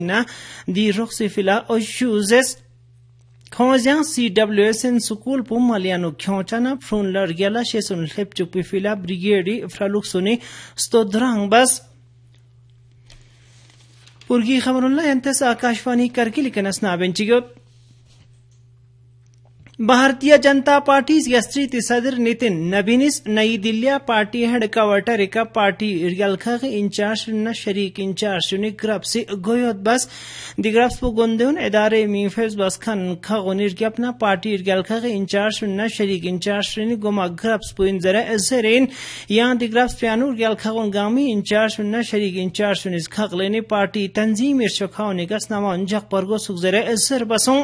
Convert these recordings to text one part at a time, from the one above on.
na di roxifila oshuzes Khojang CWSN School Pumaliano Kyochana Frun Largela Shesun Lepchupifila Brigade Fraluxuni Stodrang Bas Urgi Khabarullah Entes Akashvani Kargil Kanasna Benchigot Bharatiya Janata party यस्त्रीति सदर नितिन नबीनिस नई Delhi party head quarter का party रियलखा in charge न शरीक in charge ने ग्रफ्स गोयत बस दिग्रफ्स पुगुंदुन इदारे मीफेस बस खान खागोनिर के अपना पार्टी रियलखा इंचार्ज न शरीक इंचार्ज ने गोमा ग्रफ्स पुइंजरा एसरेन यहां दिग्रफ्स प्यानु रियलखा गामी इंचार्ज न शरीक इंचार्ज ने खागले ने पार्टी तंजीम इरशखाओ ने कसनामा अंजक परगो सुगजरा एसर बसों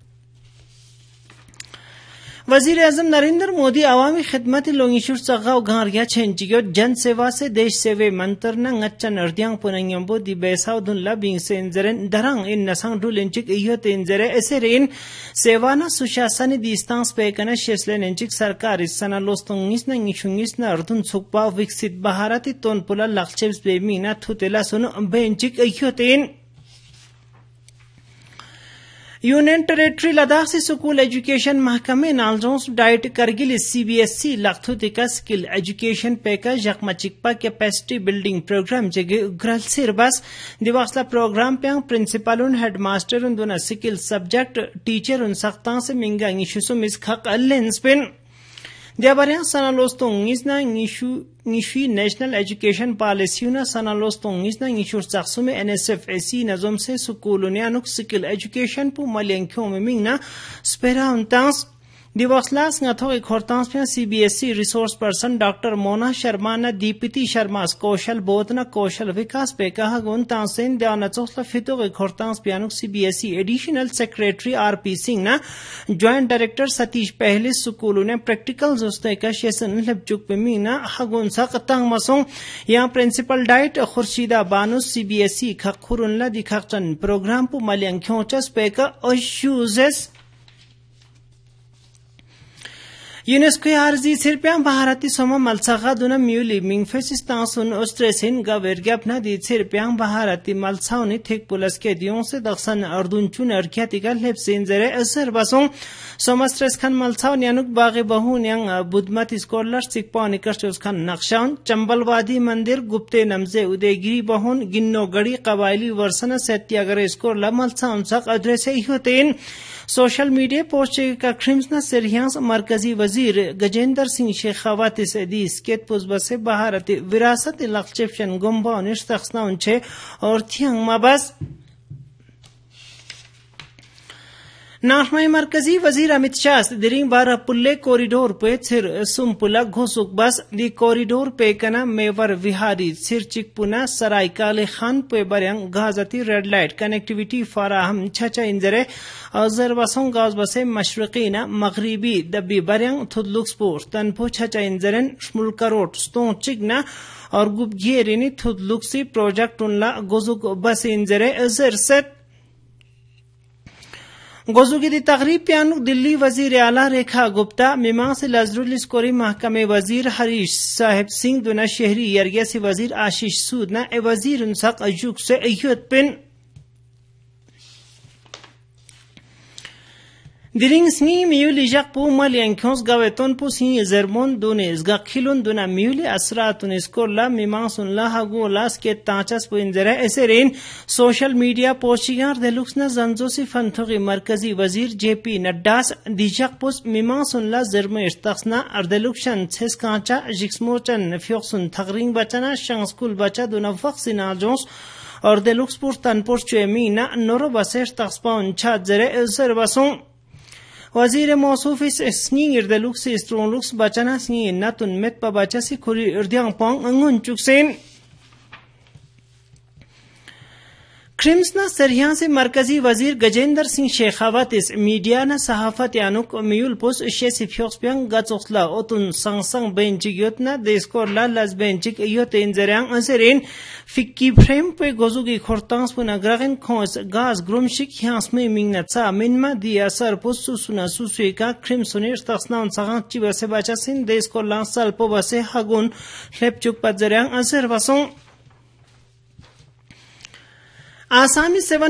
वजीर आजम नरेंद्र मोदी अवामी खिदमत लोंगिशुर सगाव गारिया छेंचियो जन सेवा से देश सेवे मंत्र न ngachan अर्दियांग पुनंगंबो दि बेसाव दुनला बिंग सेंजरन दरंग इन नसंग डुलेंचिक इयो तेंजरे एसेरेन सेवाना सुशासन दि स्टांस पेकना शेसलेनेंचिक सरकार सना लोस्तोंगिस न ngichungis न अर्दुन सुकपा विकसित भारती तोनपुला लक्ष्यस बेमीना थुतेला सुन बेंचिक इयो तेन यूनियन टेरिटरी लद्दाख से स्कूल एजुकेशन महकमे नालजोंस diet Kargil CBSE लखथुतिका skill education package यकमचिकपा capacity building programme जगे उग्रल सिरबस दिवसला प्रोग्राम पे प्रिंसिपल उन हेडमास्टर उन दोना स्किल सब्जेक्ट टीचर उन सख्ता से मिंगा इंगिशुसु मिसखक अल्लेंसपिन दियाबरिया सना लोस्तोंगिस ना इंगिशु नेशनल एजुकेशन पॉलिसी ना सना लोस्तोंगिस ना इंगिशुर सक्सु में NSF-SE नजम से स्कूलों ने अनुक स्किल एजुकेशन पु मलियंक्यों में मिंगना स्पेरा उन्तांस दिवसलास ngatho khortans pe CBSE resource person doctor Mona Sharma न दीपिति शर्मा कौशल बोधना कौशल विकास पे कहा गुन तांसेन दाना चोसला फितो खortans पे अनुक CBSE additional secretary RP Singh न जॉइंट डायरेक्टर सतीश पहले स्कूलों ने प्रैक्टिकल जोस्ते का शेसन लबचुक पे मीना हगुन सकतांग मसों यहां प्रिंसिपल डाइट खुर्शीदा बानु CBSE खखुरुनला दिखचन प्रोग्राम पु मलियंक्यों चस पे का ओशुजेस यूनेस्को आरजी सिरप्या भारती सोमा मलसागा दुना म्यूली मिंगफेसिस्तान सुन ऑस्ट्रेसिन गवेरग्यापना दी सिरप्या भारती मलसाउनी थिक पुलस के दियों से दक्षन अर्दुनचुन अर्ख्यातिका लेप्सिन जरे असर बसों सोमस्ट्रेस खान मलसाउ न्यानुक बागे बहु न्यांग बुद्धमत स्कॉलर सिकपानी कस्टोस खान नक्शाउन चंबलवादी मंदिर गुप्ते नमजे उदयगिरी बहुन गिन्नो गड़ी कबायली वर्षना सत्याग्रह स्कॉलर मलसाउन सक अड्रेसे होतेन सोशल मीडिया पोस्ट का क्रिम्स न सिरहियांस मरकजी वजीर गजेंद्र सिंह शेखावत से दी स्केट पुजबसे भारती विरासत लक्ष्यशन गुम्बा निश्तखना उनछे और थियंग माबस नाहमाई मरकजी वजीर अमित शाह दिरिंग बारा पुल्ले कॉरिडोर पे सिर सुमपुला घोसुक बस दी कॉरिडोर पे कना मेवर विहारी सिर चिकपुना सराय काले खान पे बरंग गाजती रेड लाइट कनेक्टिविटी फराहम छचा इंजरे अजर बसों गाज बसे मशरकीना मगरिबी दबी बरंग थुदलुक्सपुर तनपो छचा इंजरन मुल्करोट स्टोन चिगना और गुबगेरिनी थुदलुक्सी प्रोजेक्ट उनला गोजुक बस इंजरे अजर सेट गोजुगी दी तकरीब प्यानु दिल्ली वजीर आला रेखा गुप्ता मीमांस लजरुल स्कोरी महकमे वजीर हरीश साहिब सिंह दुना शहरी यरगे से वजीर आशीष सूद ना ए वजीर उनसक अयुक से अयुत पिन दिरिंग स्नी मियुली जक पू मल यांख्योंस गावेतोन पू सी जर्मोन दुनेस गखिलुन दुना मियुली असरातुन स्कोरला मीमांसुन ला हगोलास के तांचस पू इंजरा ऐसे रेन सोशल मीडिया पोस्टिंगर देलुक्स न जंजोसी फंथुगी मरकजी वजीर JP नड्डास दिजक पुस मीमांसुन ला जर्मे इस्तखना अर्देलुक्शन छेस कांचा जिक्समोचन फ्योक्सुन थगरिंग बचना शंग स्कूल बचा दुना वक्सिना जोंस और देलुक्सपुर तनपुर चेमीना नोरो बसेश तक्सपाउन छा जरे एसर बसों वजीर मौसूफ स्नी इर्दलुक्स स्ट्रोलुक्स बचना स्नी नतुन मेट पबचा सी खुरी इर्दियांग पोंग अंगुन चुकसेन क्रिम्सना सरहियां से मरकजी वजीर गजेंद्र सिंह शेखावत इस मीडिया न सहाफत यानुक मियुल पुस शेसी फ्योक्सप्यांग गचोसला ओतुन संग बेंचियोतना देशको लालस बेंचिक योत इंजरियांग असरेन फिक्की फ्रेम पे गोजुगी खोरतांस पुना ग्रगन खोस गाज ग्रुमशिक ह्यांस में मिंगना चा मिनमा दिया सर पुस सुना सुसुका क्रिम्सुनेर तखनाउन सगां चिबसे बचासिन देशको लांसल पोबसे हगुन लेपचुक पजरियांग असर वसों आसामी 7